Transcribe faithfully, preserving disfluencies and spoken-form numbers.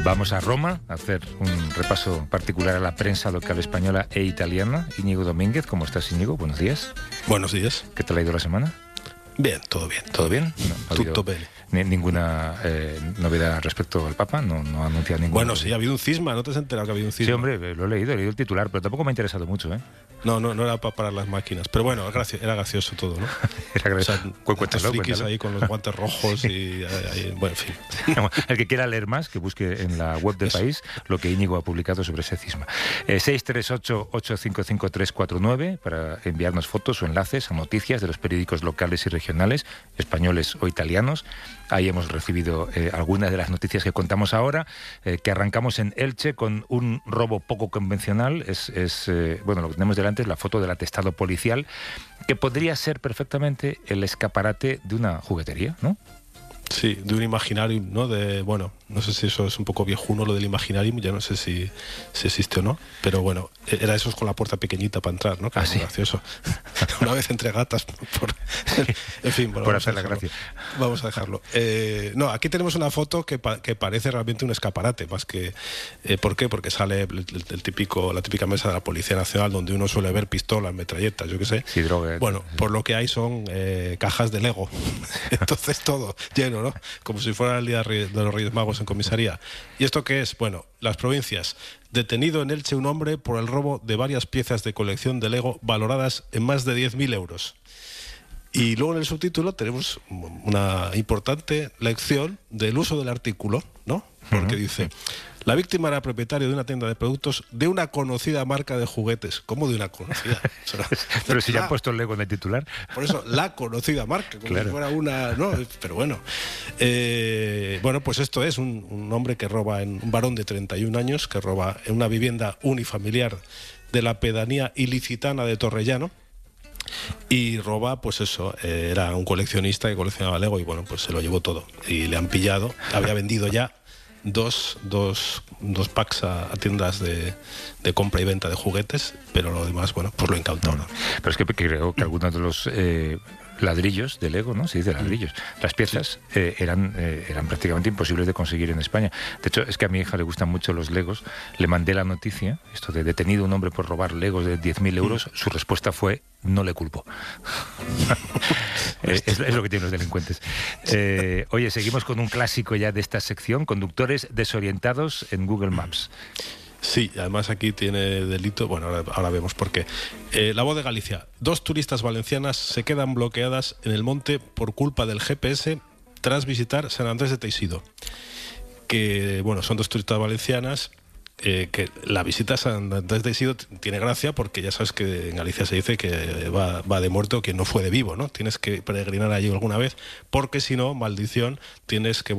Vamos a Roma a hacer un repaso particular a la prensa local española e italiana. Íñigo Domínguez, ¿cómo estás, Íñigo? Buenos días. Buenos días. ¿Qué tal ha ido la semana? Bien, todo bien. ¿Todo bien? No, ha habido Tutto bene. ni- ninguna eh, novedad respecto al Papa, no, no ha anunciado ninguna. Bueno, sí, ha habido un cisma, ¿no te has enterado que ha habido un cisma? Sí, hombre, lo he leído, he leído el titular, pero tampoco me ha interesado mucho, ¿eh? No, no, no era para parar las máquinas. Pero bueno, gracia- era gracioso todo, ¿no? Era O sea, gracioso. Cu- cuéntalo, estos frikis cuéntalo. ahí con los guantes rojos y... ahí, bueno, en fin. El que quiera leer más, que busque en la web del Eso. país lo que Íñigo ha publicado sobre ese cisma. Eh, seis tres ocho, ocho cinco cinco, tres cuatro nueve para enviarnos fotos o enlaces a noticias de los periódicos locales y regionales, españoles o italianos. Ahí hemos recibido eh, algunas de las noticias que contamos ahora, eh, que arrancamos en Elche con un robo poco convencional. Es, es eh, bueno, lo que tenemos delante es la foto del atestado policial, que podría ser perfectamente el escaparate de una juguetería, ¿no? Sí, de un imaginarium, ¿no? De, bueno, no sé si eso es un poco viejuno, lo del imaginarium, ya no sé si, si existe o no, pero bueno, era esos con la puerta pequeñita para entrar, ¿no? Que Ah, era sí. gracioso. Una vez entre gatas, por, en fin, bueno, Por vamos a hacer la dejarlo. gracia. Vamos a dejarlo. Eh, no, aquí tenemos una foto que, pa- que parece realmente un escaparate, más que... Eh, ¿Por qué? Porque sale el, el- el típico, la típica mesa de la Policía Nacional, donde uno suele ver pistolas, metralletas, yo qué sé. Sí, droga. Bueno, por lo que hay son eh, cajas de Lego. Entonces todo lleno, ¿no? Como si fuera el día de los Reyes Magos en comisaría. ¿Y esto qué es? Bueno, las provincias. Detenido en Elche un hombre por el robo de varias piezas de colección de Lego valoradas en más de diez mil euros. Y luego en el subtítulo tenemos una importante lección del uso del artículo, ¿no? Porque dice, la víctima era propietario de una tienda de productos de una conocida marca de juguetes. ¿Cómo de una conocida? O sea, Pero si ya la- han puesto el Lego en el titular. por eso, la conocida marca, como Claro. si fuera una... ¿no? Pero bueno, eh, bueno, pues esto es un, un hombre que roba, en, un varón de treinta y un años, que roba en una vivienda unifamiliar de la pedanía ilicitana de Torrellano, y roba, pues eso, eh, era un coleccionista que coleccionaba Lego y bueno, pues se lo llevó todo. Y le han pillado, había vendido ya dos, dos, dos packs a, a tiendas de, de compra y venta de juguetes, pero lo demás, bueno, pues lo incautó, ¿no? Pero es que creo que algunos de los eh, ladrillos de Lego, ¿no? Se dice ladrillos. Las piezas eh, eran, eh, eran prácticamente imposibles de conseguir en España. De hecho, es que a mi hija le gustan mucho los Legos. Le mandé la noticia, esto de detenido un hombre por robar Legos de diez mil euros. Su respuesta fue, no le culpo. Eh, es, es lo que tienen los delincuentes. Eh, oye, seguimos con un clásico ya de esta sección, conductores desorientados en Google Maps. Sí, además aquí tiene delito, bueno, ahora, ahora vemos por qué. Eh, La Voz de Galicia. Dos turistas valencianas se quedan bloqueadas en el monte por culpa del G P S tras visitar San Andrés de Teixido. Que, bueno, son dos turistas valencianas. Eh, que la visita a San Andrés de Teixido t- tiene gracia porque ya sabes que en Galicia se dice que va, va de muerto quien no fue de vivo, ¿no? Tienes que peregrinar allí alguna vez porque si no, maldición, tienes que